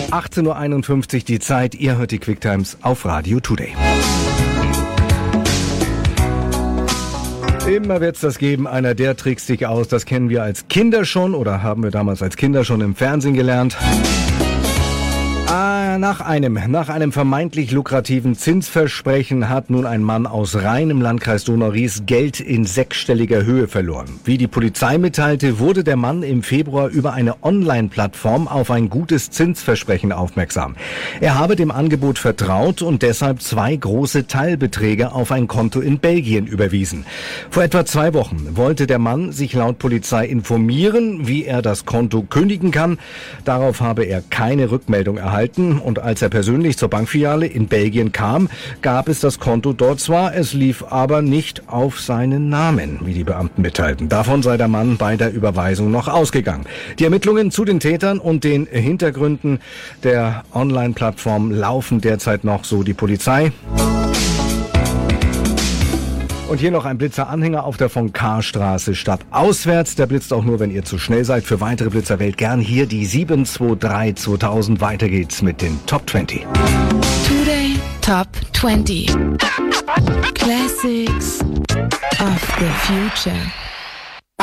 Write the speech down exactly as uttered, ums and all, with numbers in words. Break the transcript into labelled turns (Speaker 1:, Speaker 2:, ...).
Speaker 1: achtzehn Uhr einundfünfzig die Zeit. Ihr hört die Quicktimes auf Radio Today. Immer wird's das geben, einer der trickst dich aus. Das kennen wir als Kinder schon oder haben wir damals als Kinder schon im Fernsehen gelernt. Ah, nach einem, nach einem vermeintlich lukrativen Zinsversprechen hat nun ein Mann aus Rhein im Landkreis Donau-Ries Geld in sechsstelliger Höhe verloren. Wie die Polizei mitteilte, wurde der Mann im Februar über eine Online-Plattform auf ein gutes Zinsversprechen aufmerksam. Er habe dem Angebot vertraut und deshalb zwei große Teilbeträge auf ein Konto in Belgien überwiesen. Vor etwa zwei Wochen wollte der Mann sich laut Polizei informieren, wie er das Konto kündigen kann. Darauf habe er keine Rückmeldung erhalten. Und als er persönlich zur Bankfiliale in Belgien kam, gab es das Konto dort zwar, es lief aber nicht auf seinen Namen, wie die Beamten mitteilten. Davon sei der Mann bei der Überweisung noch ausgegangen. Die Ermittlungen zu den Tätern und den Hintergründen der Online-Plattform laufen derzeit noch, so die Polizei. Und hier noch ein Blitzer-Anhänger auf der von Kahr-Straße stadtauswärts. Der blitzt auch nur, wenn ihr zu schnell seid. Für weitere Blitzer wählt gern hier die sieben zwei drei zweitausend. Weiter geht's mit den Top zwanzig.
Speaker 2: Today Top zwanzig. Classics of the Future.